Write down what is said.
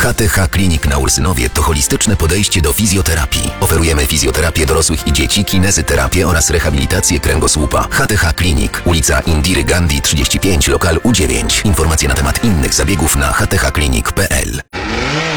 HTH Klinik na Ursynowie to holistyczne podejście do fizjoterapii. Oferujemy fizjoterapię dorosłych i dzieci, kinezyterapię oraz rehabilitację kręgosłupa. HTH Klinik, ulica Indiry Gandhi 35, lokal U9. Informacje na temat innych zabiegów na hthklinik.pl.